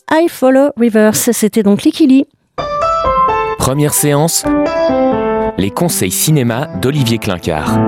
I Follow Rivers. C'était donc Licky Lee. Première séance, les conseils cinéma d'Olivier Clincard.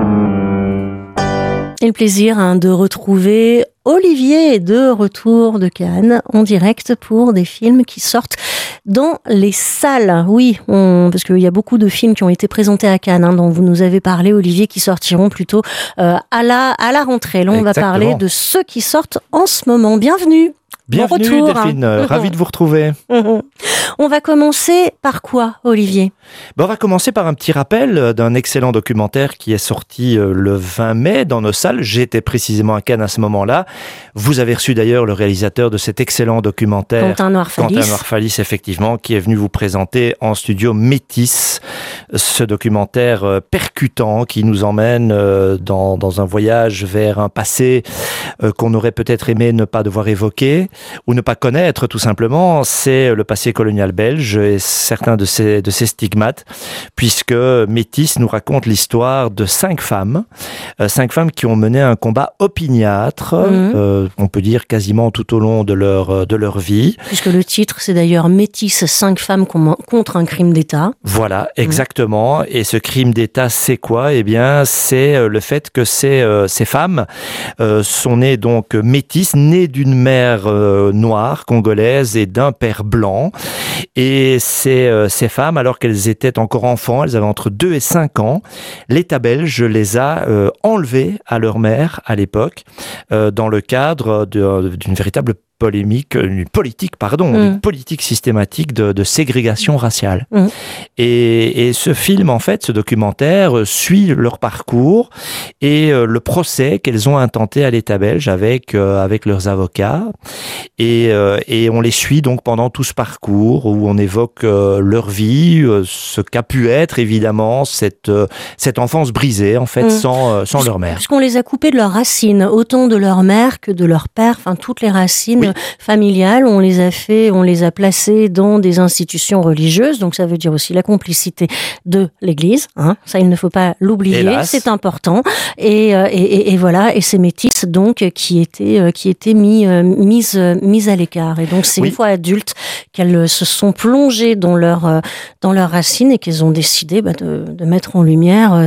Et le plaisir de retrouver Olivier de retour de Cannes en direct pour des films qui sortent dans les salles. Oui, parce qu'il y a beaucoup de films qui ont été présentés à Cannes, dont vous nous avez parlé, Olivier, qui sortiront plutôt à la rentrée. Là, on va parler de ceux qui sortent en ce moment. Bienvenue. Bienvenue bon retour. Delphine, ravi de vous retrouver. On va commencer par quoi, Olivier ? On va commencer par un petit rappel d'un excellent documentaire qui est sorti le 20 mai dans nos salles. J'étais précisément à Cannes à ce moment-là. Vous avez reçu d'ailleurs le réalisateur de cet excellent documentaire, Quentin Noirfalis, effectivement, qui est venu vous présenter en studio Métis, ce documentaire percutant qui nous emmène dans un voyage vers un passé qu'on aurait peut-être aimé ne pas devoir évoquer ou ne pas connaître tout simplement. C'est le passé colonial belge et certains de ses stigmates, puisque Métis nous raconte l'histoire de 5 femmes qui ont mené un combat opiniâtre, on peut dire quasiment tout au long de leur vie. Puisque le titre, c'est d'ailleurs Métis, 5 femmes contre un crime d'État. Voilà, exactement. Et ce crime d'État, c'est quoi ? Eh bien, c'est le fait que ces femmes sont nées donc métisses, nées d'une mère noire, congolaise, et d'un père blanc. Et ces femmes, alors qu'elles étaient encore enfants, elles avaient entre 2 et 5 ans, l'État belge les a enlevées à leur mère à l'époque, dans le cadre d'une véritable une politique systématique de ségrégation raciale. Et ce film, en fait, ce documentaire, suit leur parcours et le procès qu'elles ont intenté à l'État belge avec leurs avocats. Et on les suit donc pendant tout ce parcours où on évoque leur vie, ce qu'a pu être évidemment cette enfance brisée, en fait, sans leur mère. Puisqu'on les a coupés de leurs racines, autant de leur mère que de leur père, enfin toutes les racines familiales, on les a placées dans des institutions religieuses, donc ça veut dire aussi la complicité de l'Église, ça il ne faut pas l'oublier, hélas. C'est important, et voilà, et ces métisses donc qui étaient mises à l'écart, et donc c'est une fois adultes qu'elles se sont plongées dans leurs racines et qu'elles ont décidé de mettre en lumière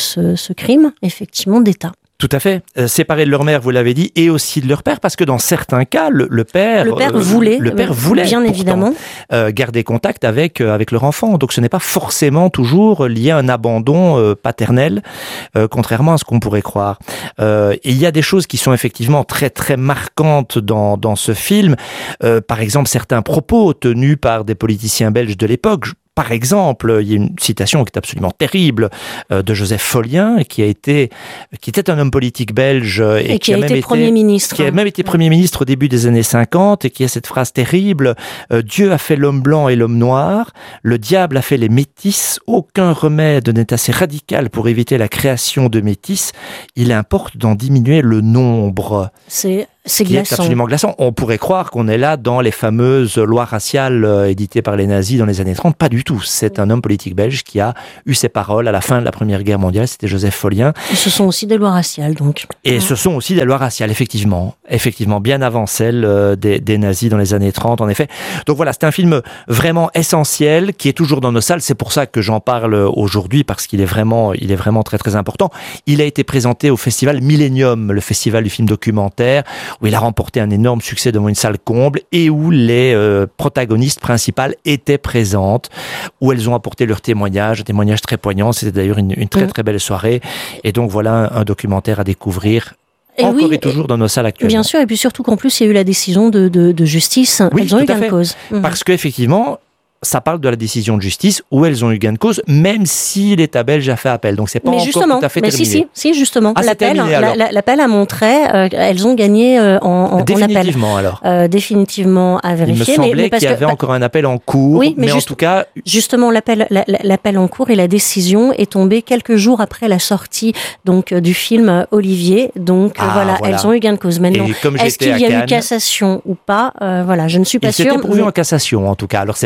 ce crime effectivement d'État. Tout à fait. Séparés de leur mère, vous l'avez dit, et aussi de leur père, parce que dans certains cas, le père voulait bien évidemment garder contact avec leur enfant. Donc ce n'est pas forcément toujours lié à un abandon paternel, contrairement à ce qu'on pourrait croire. Et il y a des choses qui sont effectivement très très marquantes dans ce film. Par exemple, certains propos tenus par des politiciens belges de l'époque. Par exemple, il y a une citation qui est absolument terrible de Joseph Follien, qui était un homme politique belge et qui a même été Premier ministre. Qui a même été Premier ministre au début des années 50 et qui a cette phrase terrible: Dieu a fait l'homme blanc et l'homme noir, le diable a fait les métis, aucun remède n'est assez radical pour éviter la création de métis, il importe d'en diminuer le nombre. C'est qui glaçant. Est absolument glaçant. On pourrait croire qu'on est là dans les fameuses lois raciales éditées par les nazis dans les années 30. Pas du tout. C'est un homme politique belge qui a eu ses paroles à la fin de la Première Guerre mondiale. C'était Joseph Follien. Et ce sont aussi des lois raciales, donc. Et ce sont aussi des lois raciales, effectivement. Effectivement, bien avant celles des nazis dans les années 30, en effet. Donc voilà, c'est un film vraiment essentiel qui est toujours dans nos salles. C'est pour ça que j'en parle aujourd'hui, parce qu'il est vraiment très très important. Il a été présenté au festival Millennium, le festival du film documentaire, où il a remporté un énorme succès devant une salle comble et où les protagonistes principales étaient présentes, où elles ont apporté leurs témoignages, très poignants. C'était d'ailleurs une très très belle soirée. Et donc voilà un documentaire à découvrir. Et toujours dans nos salles actuellement. Bien sûr, et puis surtout qu'en plus il y a eu la décision de justice. Elles ont eu gain de cause. Parce qu'effectivement, ça parle de la décision de justice où elles ont eu gain de cause, même si l'État belge a fait appel. Donc c'est pas encore tout à fait terminé. Si, justement. L'appel a montré, elles ont gagné en appel. Définitivement, alors. Définitivement à vérifier. Il me semblait qu'il y avait encore un appel en cours, mais en tout cas... Justement, l'appel en cours et la décision est tombée quelques jours après la sortie donc, du film Olivier. Donc voilà, elles ont eu gain de cause. Maintenant, est-ce qu'il y a eu cassation ou pas ? Je ne suis pas sûre. Il s'était prouvé en cassation, en tout cas. Alors c'est peut-être la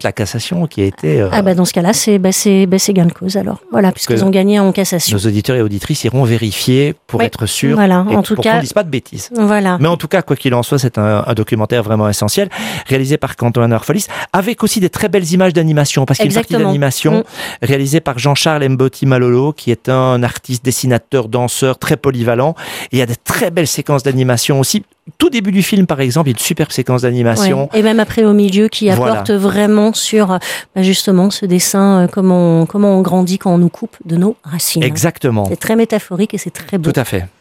la cassation qui a été... Dans ce cas-là, c'est gain de cause alors. Voilà, puisqu'ils ont gagné en cassation. Nos auditeurs et auditrices iront vérifier pour être sûrs. Voilà, et en tout pour cas, qu'on ne dise pas de bêtises. Voilà. Mais en tout cas, quoi qu'il en soit, c'est un documentaire vraiment essentiel, réalisé par Quentin Arfolis, avec aussi des très belles images d'animation, parce qu'il y a une partie d'animation réalisée par Jean-Charles Mboti Malolo, qui est un artiste, dessinateur, danseur, très polyvalent. Et il y a des très belles séquences d'animation aussi. Tout début du film, par exemple, il y a une superbe séquence d'animation. Ouais. Et même après au milieu, qui apporte vraiment sur justement ce dessin, comment on grandit quand on nous coupe de nos racines. Exactement. C'est très métaphorique et c'est très beau. Tout à fait.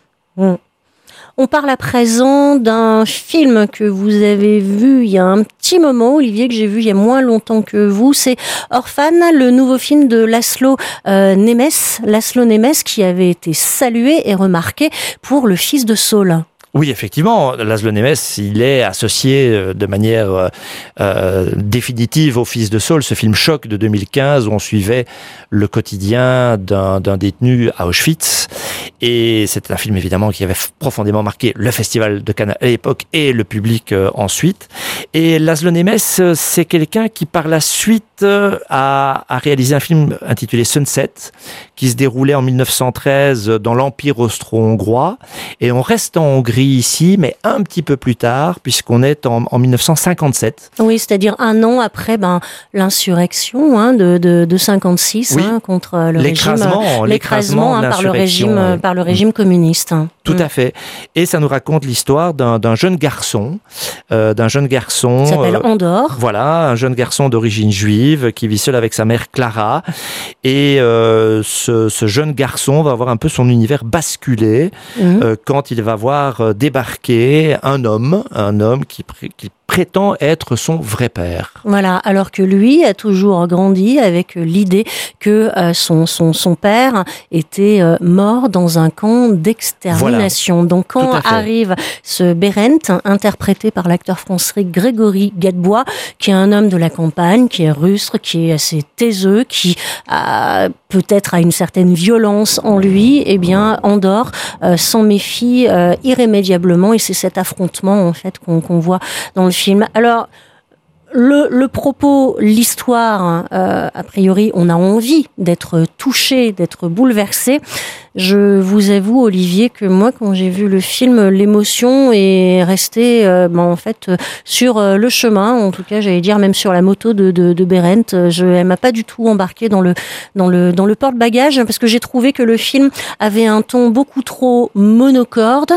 On parle à présent d'un film que vous avez vu il y a un petit moment, Olivier, que j'ai vu il y a moins longtemps que vous. C'est Orphan, le nouveau film de Laszlo Nemes, qui avait été salué et remarqué pour Le Fils de Saul. Oui, effectivement, Laszlo Nemes, il est associé de manière définitive au Fils de Saul, ce film choc de 2015 où on suivait le quotidien d'un détenu à Auschwitz. Et c'était un film évidemment qui avait profondément marqué le Festival de Cannes à l'époque et le public ensuite. Et Laszlo Nemes, c'est quelqu'un qui par la suite a réalisé un film intitulé Sunset, qui se déroulait en 1913 dans l'Empire austro-hongrois. Et on reste en Hongrie ici, mais un petit peu plus tard, puisqu'on est en 1957. Oui, c'est-à-dire un an après l'insurrection de 56 contre le l'écrasement par le régime communiste. Tout à fait. Et ça nous raconte l'histoire d'un jeune garçon. Il s'appelle Andor. Voilà, un jeune garçon d'origine juive qui vit seul avec sa mère Clara. Et ce jeune garçon va avoir un peu son univers basculé quand il va voir débarquer un homme qui prétend être son vrai père. Voilà, alors que lui a toujours grandi avec l'idée que son père était mort dans un camp d'extermination. Voilà. Donc quand arrive ce Berend, interprété par l'acteur français Grégory Gadebois, qui est un homme de la campagne, qui est rustre, qui est assez taiseux, qui peut-être a une certaine violence en lui, eh bien Andor s'en méfie irrémédiablement, et c'est cet affrontement en fait qu'on voit dans le film. Alors, le propos, l'histoire, a priori, on a envie d'être touché, d'être bouleversé. Je vous avoue, Olivier, que moi, quand j'ai vu le film, l'émotion est restée, en fait, sur le chemin. En tout cas, j'allais dire même sur la moto de Berend. Elle m'a pas du tout embarqué dans le porte-bagages, parce que j'ai trouvé que le film avait un ton beaucoup trop monocorde,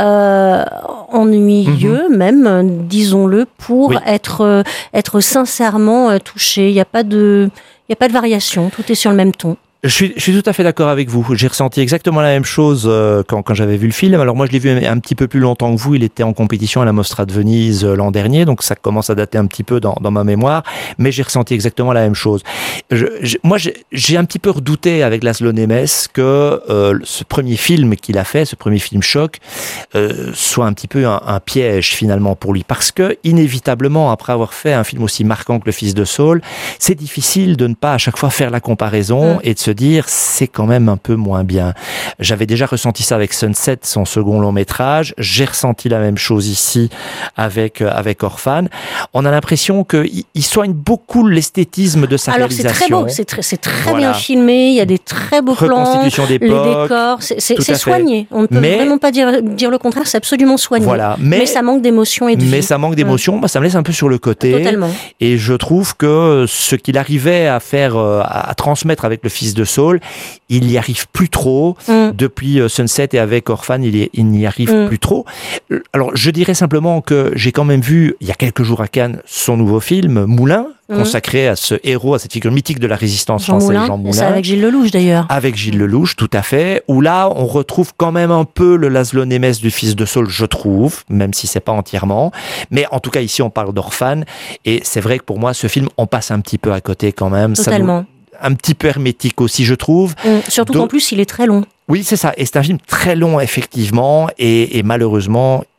ennuyeux même, disons-le, pour être sincèrement touché. Il n'y a pas de variation. Tout est sur le même ton. Je suis tout à fait d'accord avec vous. J'ai ressenti exactement la même chose quand j'avais vu le film. Alors moi, je l'ai vu un petit peu plus longtemps que vous. Il était en compétition à la Mostra de Venise l'an dernier, donc ça commence à dater un petit peu dans ma mémoire. Mais j'ai ressenti exactement la même chose. Moi, j'ai un petit peu redouté avec Laszlo Nemes que ce premier film qu'il a fait, ce premier film choc, soit un petit peu un piège finalement pour lui, parce que inévitablement, après avoir fait un film aussi marquant que Le Fils de Saul, c'est difficile de ne pas à chaque fois faire la comparaison et de se dire c'est quand même un peu moins bien. J'avais déjà ressenti ça avec Sunset, son second long métrage. J'ai ressenti la même chose ici avec Orphan. On a l'impression qu'il soigne beaucoup l'esthétisme de sa réalisation. Alors c'est très beau, c'est très bien filmé. Il y a des très beaux plans, reconstitution d'époque, les décors, c'est soigné. On ne peut vraiment pas dire le contraire. C'est absolument soigné. Voilà. Mais ça manque d'émotion et de vie. Mais ça manque d'émotion. Ça me laisse un peu sur le côté. Totalement. Et je trouve que ce qu'il arrivait à faire, à transmettre avec Le Fils de Saul, il n'y arrive plus trop. Depuis Sunset et avec Orphan, il n'y arrive plus trop. Alors, je dirais simplement que j'ai quand même vu, il y a quelques jours à Cannes, son nouveau film, Moulin, consacré à ce héros, à cette figure mythique de la résistance française, Jean Moulin. C'est avec Gilles Lelouch, d'ailleurs. Avec Gilles Lelouch, tout à fait. Où là, on retrouve quand même un peu le Laszlo Nemes du Fils de Saul, je trouve, même si c'est pas entièrement. Mais en tout cas, ici, on parle d'Orphan. Et c'est vrai que pour moi, ce film, on passe un petit peu à côté quand même. Totalement. Un petit peu hermétique aussi, je trouve. Surtout qu'en plus, il est très long. Oui, c'est ça. Et c'est un film très long, effectivement. Et malheureusement,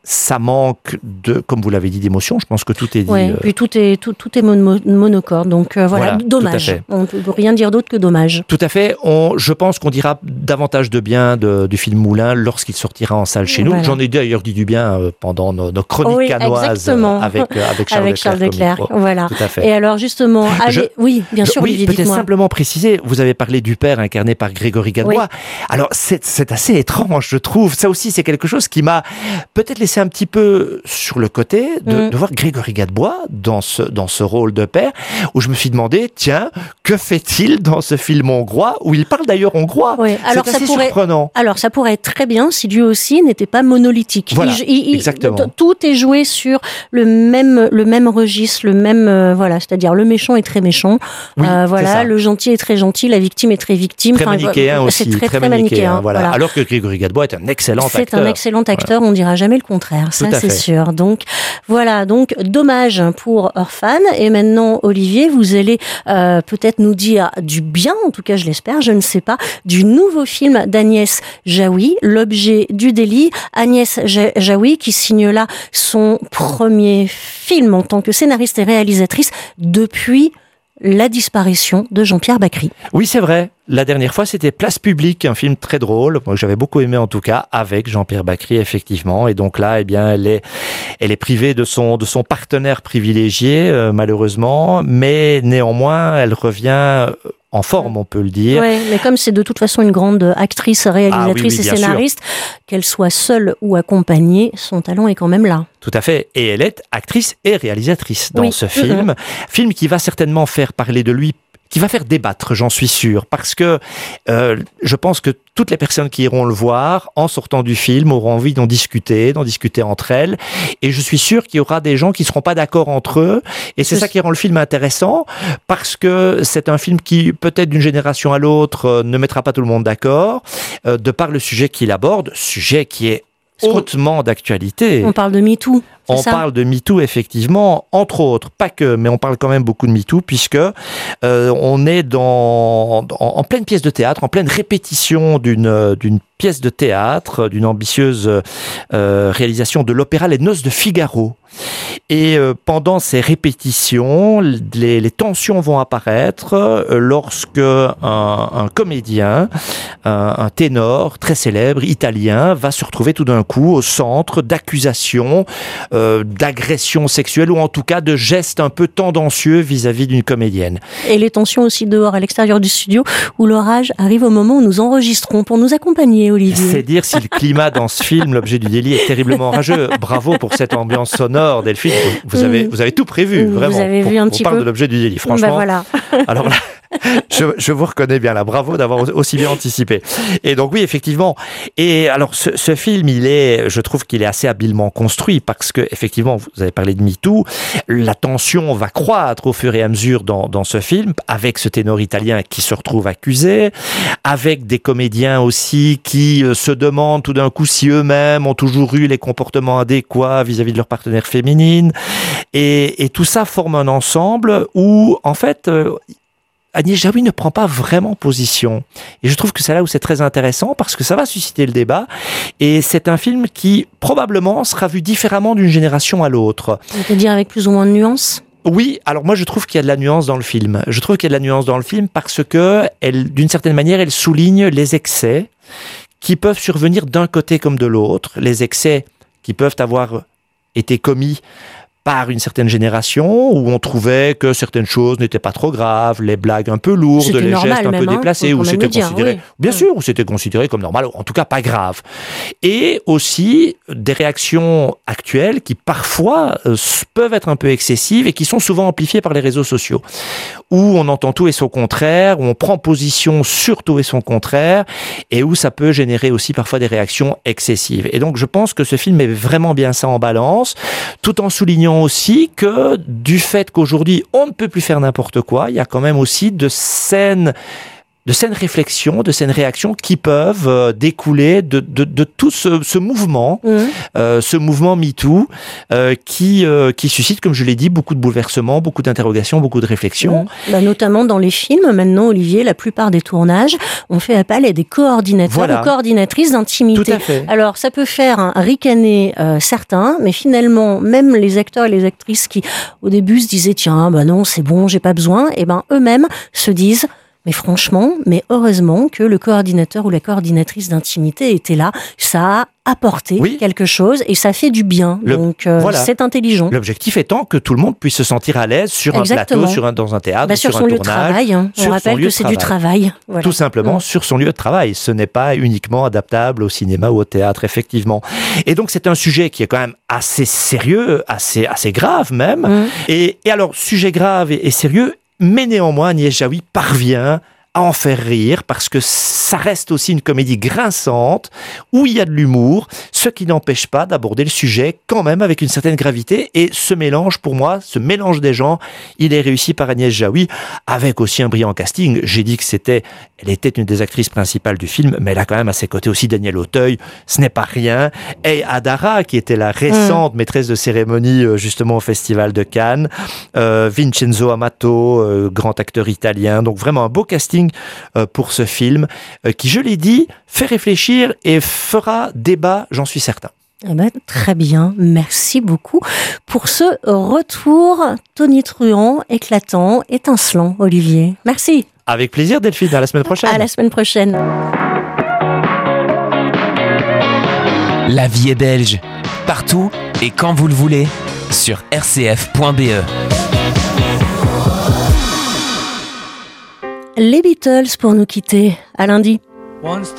ça manque de, comme vous l'avez dit, d'émotion. Je pense que tout est dit. Oui, puis tout est monocorde. Donc voilà, dommage. On ne peut rien dire d'autre que dommage. Tout à fait. Je pense qu'on dira davantage de bien du film Moulin lorsqu'il sortira en salle chez nous. J'en ai d'ailleurs dit du bien pendant nos chroniques cannoises avec Charles Leclerc. Voilà. Tout à fait. Et alors justement, oui, bien sûr, Olivier, peut-être simplement préciser, vous avez parlé du père incarné par Grégory Gadebois. Oui. Alors c'est assez étrange, je trouve. Ça aussi, c'est quelque chose qui m'a peut-être laissé un petit peu sur le côté de voir Grégory Gadebois dans ce rôle de père, où je me suis demandé, tiens, que fait-il dans ce film hongrois, où il parle d'ailleurs hongrois. Oui. Alors, c'est assez surprenant. Alors ça pourrait être très bien si lui aussi n'était pas monolithique. Voilà, exactement. Tout est joué sur le même registre, c'est-à-dire le méchant est très méchant, oui, le gentil est très gentil, la victime est très victime. Très manichéen aussi, c'est très manichéen. Voilà. Alors que Grégory Gadebois est un excellent acteur. C'est un excellent acteur, on ne dira jamais le contraire, ça c'est sûr. Donc voilà, dommage pour Orphan. Et maintenant, Olivier, vous allez peut-être nous dire du bien, en tout cas je l'espère, je ne sais pas, du nouveau film d'Agnès Jaoui, L'objet du délit. Agnès Jaoui qui signe là son premier film en tant que scénariste et réalisatrice depuis la disparition de Jean-Pierre Bacri. Oui, c'est vrai. La dernière fois, c'était Place Publique, un film très drôle, moi, que j'avais beaucoup aimé en tout cas, avec Jean-Pierre Bacri, effectivement. Et donc là, elle est privée de son partenaire privilégié, malheureusement, mais néanmoins, elle revient en forme, on peut le dire. Oui, mais comme c'est de toute façon une grande actrice, réalisatrice et scénariste, qu'elle soit seule ou accompagnée, son talent est quand même là. Tout à fait. Et elle est actrice et réalisatrice dans ce film. Film qui va certainement faire parler de lui, qui va faire débattre, j'en suis sûr, parce que je pense que toutes les personnes qui iront le voir, en sortant du film, auront envie d'en discuter entre elles, et je suis sûr qu'il y aura des gens qui ne seront pas d'accord entre eux, et c'est ça qui rend le film intéressant, parce que c'est un film qui, peut-être d'une génération à l'autre, ne mettra pas tout le monde d'accord, de par le sujet qu'il aborde, sujet qui est hautement d'actualité. On parle de MeToo. On parle de MeToo, effectivement, entre autres, pas que, mais on parle quand même beaucoup de MeToo, puisque on est en pleine pièce de théâtre, en pleine répétition d'une pièce de théâtre, d'une ambitieuse réalisation de l'opéra Les Noces de Figaro. Et pendant ces répétitions, les tensions vont apparaître lorsque un comédien, un ténor très célèbre, italien, va se retrouver tout d'un coup au centre d'accusations, d'agression sexuelle, ou en tout cas de gestes un peu tendancieux vis-à-vis d'une comédienne. Et les tensions aussi dehors, à l'extérieur du studio, où l'orage arrive au moment où nous enregistrons pour nous accompagner, Olivier. C'est dire si le climat dans ce film, L'objet du délit, est terriblement orageux. Bravo pour cette ambiance sonore, Delphine. Vous avez tout prévu, vraiment. Vous avez vu un petit peu. On parle de L'objet du délit, franchement. Voilà. Alors là, je vous reconnais bien là. Bravo d'avoir aussi bien anticipé. Et donc oui, effectivement. Et alors ce film, je trouve qu'il est assez habilement construit, parce que effectivement, vous avez parlé de MeToo, la tension va croître au fur et à mesure dans ce film, avec ce ténor italien qui se retrouve accusé, avec des comédiens aussi qui se demandent tout d'un coup si eux-mêmes ont toujours eu les comportements adéquats vis-à-vis de leur partenaire féminine. Et tout ça forme un ensemble où, en fait, Agnès Jaoui ne prend pas vraiment position. Et je trouve que c'est là où c'est très intéressant, parce que ça va susciter le débat. Et c'est un film qui, probablement, sera vu différemment d'une génération à l'autre. On peut dire avec plus ou moins de nuances ? Oui, alors moi je trouve qu'il y a de la nuance dans le film. Je trouve qu'il y a de la nuance dans le film parce que, d'une certaine manière, elle souligne les excès qui peuvent survenir d'un côté comme de l'autre. Les excès qui peuvent avoir été commis par une certaine génération où on trouvait que certaines choses n'étaient pas trop graves, les blagues un peu lourdes, c'était les normal, gestes un peu déplacés, où c'était considéré, bien sûr, où c'était considéré comme normal, en tout cas pas grave. Et aussi des réactions actuelles qui parfois peuvent être un peu excessives et qui sont souvent amplifiées par les réseaux sociaux, où on entend tout et son contraire, où on prend position sur tout et son contraire, et où ça peut générer aussi parfois des réactions excessives. Et donc je pense que ce film met vraiment bien ça en balance, tout en soulignant aussi que du fait qu'aujourd'hui on ne peut plus faire n'importe quoi, il y a quand même aussi de saines saines réflexions, de saines réactions qui peuvent découler de tout ce mouvement, ce mouvement MeToo, qui suscite, comme je l'ai dit, beaucoup de bouleversements, beaucoup d'interrogations, beaucoup de réflexions. Notamment dans les films, maintenant, Olivier, la plupart des tournages, on fait appel à des coordinateurs ou coordinatrices d'intimité. Tout à fait. Alors, ça peut faire ricaner certains, mais finalement, même les acteurs et les actrices qui, au début, se disaient « Tiens, non, c'est bon, j'ai pas besoin », et eux-mêmes se disent « Mais franchement, mais heureusement que le coordinateur ou la coordinatrice d'intimité était là. Ça a apporté quelque chose et ça fait du bien. Donc, c'est intelligent. » L'objectif étant que tout le monde puisse se sentir à l'aise sur un plateau, dans un théâtre, sur son lieu de travail. On rappelle que c'est du travail. Voilà. Tout simplement sur son lieu de travail. Ce n'est pas uniquement adaptable au cinéma ou au théâtre, effectivement. Et donc, c'est un sujet qui est quand même assez sérieux, assez grave même. Et alors, sujet grave et sérieux, mais néanmoins, Agnès Jaoui parvient à en faire rire parce que ça reste aussi une comédie grinçante où il y a de l'humour, ce qui n'empêche pas d'aborder le sujet quand même avec une certaine gravité. Et ce mélange, pour moi, ce mélange des genres, il est réussi par Agnès Jaoui avec aussi un brillant casting. J'ai dit que elle était une des actrices principales du film, mais elle a quand même à ses côtés aussi Daniel Auteuil, ce n'est pas rien. Et Adara, qui était la récente maîtresse de cérémonie justement au Festival de Cannes, Vincenzo Amato, grand acteur italien. Donc vraiment un beau casting pour ce film qui, je l'ai dit, fait réfléchir et fera débat, j'en suis certain. Très bien, merci beaucoup pour ce retour tonitruant, éclatant, étincelant, Olivier. Merci. Avec plaisir, Delphine, à la semaine prochaine. À la semaine prochaine. La vie est belge, partout et quand vous le voulez, sur rcf.be. Les Beatles pour nous quitter. À lundi.